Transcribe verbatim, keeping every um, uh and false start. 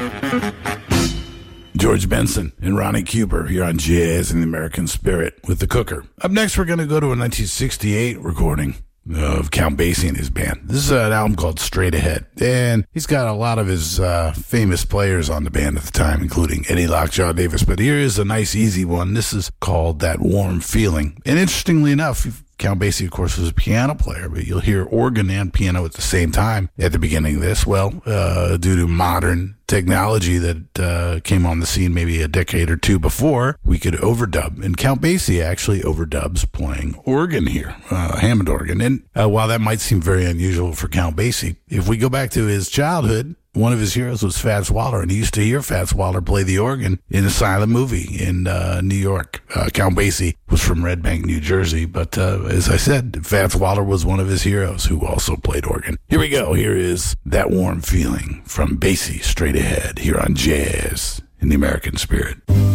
George Benson and Ronnie Cooper here on Jazz in the American Spirit with the Cooker. Up next, we're going to go to a nineteen sixty-eight recording of Count Basie and his band. This is an album called Straight Ahead, and he's got a lot of his uh, famous players on the band at the time, including Eddie Lockjaw Davis. But here is a nice, easy one. This is called That Warm Feeling. And interestingly enough, Count Basie, of course, was a piano player, but you'll hear organ and piano at the same time at the beginning of this. Well, uh, due to modern technology that uh, came on the scene maybe a decade or two before, we could overdub. And Count Basie actually overdubs playing organ here, uh, Hammond organ. And uh, while that might seem very unusual for Count Basie, if we go back to his childhood, one of his heroes was Fats Waller, and he used to hear Fats Waller play the organ in a silent movie in uh, New York. Uh, Count Basie was from Red Bank, New Jersey, but uh, as I said, Fats Waller was one of his heroes who also played organ. Here we go. Here is That Warm Feeling from Basie, Straight Ahead, here on Jazz in the American Spirit.